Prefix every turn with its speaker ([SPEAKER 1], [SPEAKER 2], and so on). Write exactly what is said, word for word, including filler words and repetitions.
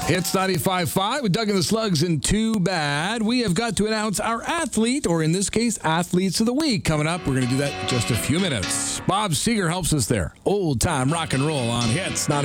[SPEAKER 1] Hits ninety-five point five with Doug and the Slugs and Too Bad. We have got to announce our athlete, or in this case, athletes of the week. Coming up, we're going to do that in just a few minutes. Bob Seger helps us there. Old time rock and roll on Hits ninety-five.